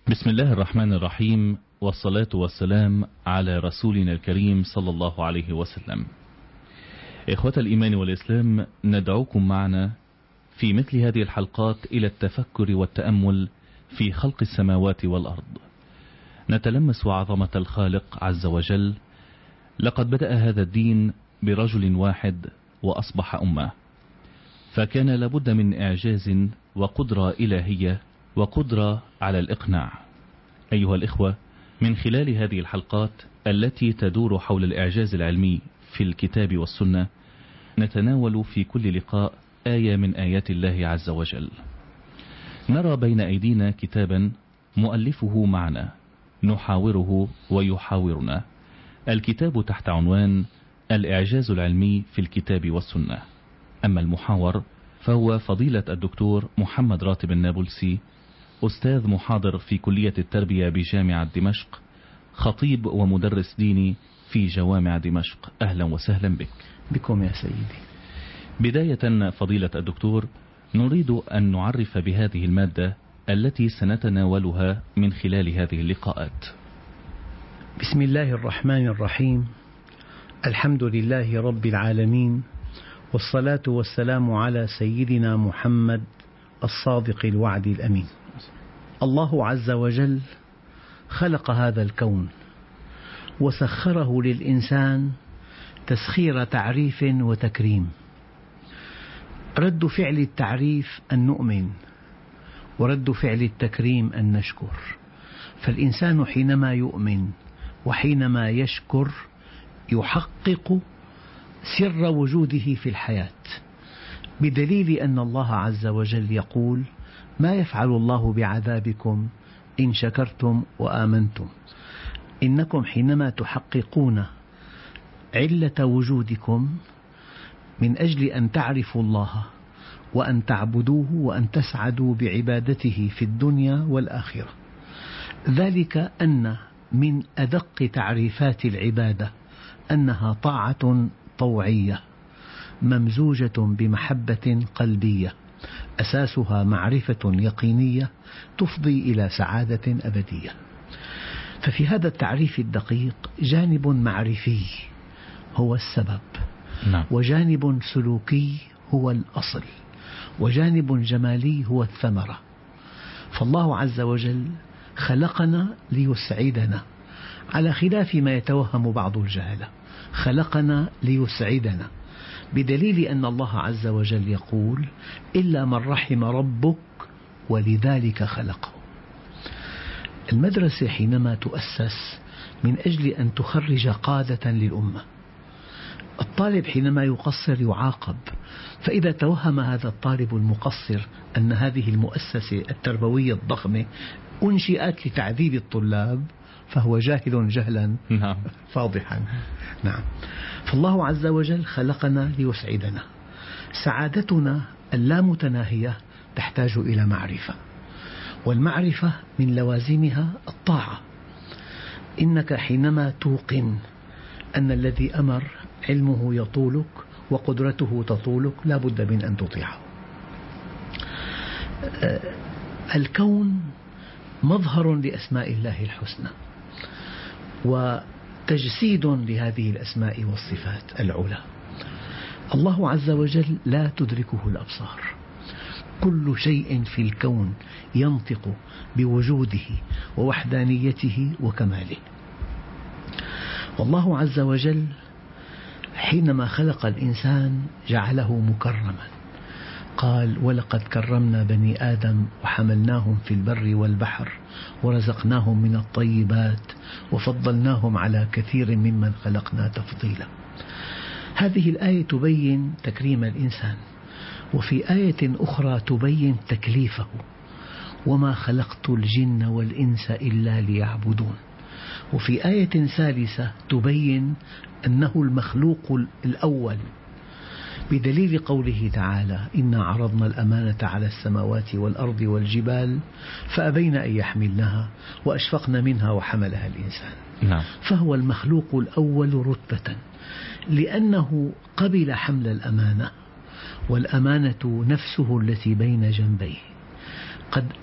بسم الله الرحمن الرحيم، والصلاة والسلام على رسولنا الكريم صلى الله عليه وسلم. إخوة الإيمان والإسلام، ندعوكم معنا في مثل هذه الحلقات إلى التفكر والتأمل في خلق السماوات والأرض، نتلمس عظمة الخالق عز وجل. لقد بدأ هذا الدين برجل واحد وأصبح أمة، فكان لابد من إعجاز وقدرة إلهية وقدرة على الإقناع. أيها الإخوة، من خلال هذه الحلقات التي تدور حول الإعجاز العلمي في الكتاب والسنة، نتناول في كل لقاء آية من آيات الله عز وجل. نرى بين أيدينا كتابا مؤلفه معنا، نحاوره ويحاورنا. الكتاب تحت عنوان الإعجاز العلمي في الكتاب والسنة. أما المحاور فهو فضيلة الدكتور محمد راتب النابلسي، أستاذ محاضر في كلية التربية بجامعة دمشق، خطيب ومدرس ديني في جوامع دمشق. أهلا وسهلا بكم يا سيدي. بداية فضيلة الدكتور، نريد أن نعرف بهذه المادة التي سنتناولها من خلال هذه اللقاءات. بسم الله الرحمن الرحيم، الحمد لله رب العالمين، والصلاة والسلام على سيدنا محمد الصادق الوعد الأمين. الله عز وجل خلق هذا الكون وسخره للإنسان تسخير تعريف وتكريم. رد فعل التعريف أن نؤمن، ورد فعل التكريم أن نشكر. فالإنسان حينما يؤمن وحينما يشكر يحقق سر وجوده في الحياة، بدليل أن الله عز وجل يقول: ما يفعل الله بعذابكم إن شكرتم وآمنتم. إنكم حينما تحققون علة وجودكم من أجل أن تعرفوا الله وأن تعبدوه وأن تسعدوا بعبادته في الدنيا والآخرة، ذلك أن من أدق تعريفات العبادة أنها طاعة طوعية ممزوجة بمحبة قلبية، أساسها معرفة يقينية تفضي إلى سعادة أبدية. ففي هذا التعريف الدقيق جانب معرفي هو السبب، وجانب سلوكي هو الأصل، وجانب جمالي هو الثمرة. فالله عز وجل خلقنا ليسعدنا، على خلاف ما يتوهم بعض الجهلة. خلقنا ليسعدنا، بدليل أن الله عز وجل يقول: إلا من رحم ربك ولذلك خلقه. المدرسة حينما تؤسس من أجل أن تخرج قادة للأمة، الطالب حينما يقصر يعاقب. فإذا توهم هذا الطالب المقصر أن هذه المؤسسة التربوية الضخمة أنشئت لتعذيب الطلاب، فهو جاهل جهلا فاضحا. نعم. فالله عز وجل خلقنا ليسعدنا. سعادتنا اللامتناهية تحتاج إلى معرفة، والمعرفة من لوازمها الطاعة. إنك حينما توقن أن الذي أمر علمه يطولك وقدرته تطولك لا بد من أن تطيعه. الكون مظهر لأسماء الله الحسنى وتجسيد لهذه الأسماء والصفات العلى. الله عز وجل لا تدركه الأبصار، كل شيء في الكون ينطق بوجوده ووحدانيته وكماله. والله عز وجل حينما خلق الإنسان جعله مكرما، قال: ولقد كرمنا بني آدم وحملناهم في البر والبحر ورزقناهم من الطيبات وفضلناهم على كثير ممن خلقنا تفضيلا. هذه الآية تبين تكريم الإنسان، وفي آية أخرى تبين تكليفه: وما خلقت الجن والإنس إلا ليعبدون. وفي آية ثالثة تبين أنه المخلوق الأول، بدليل قوله تعالى: إنا عرضنا الأمانة على السماوات والأرض والجبال فأبين أن يحملنها وأشفقن منها وحملها الإنسان. نعم. فهو المخلوق الأول رتبة، لأنه قبل حمل الأمانة، والأمانة نفسه التي بين جنبيه. قد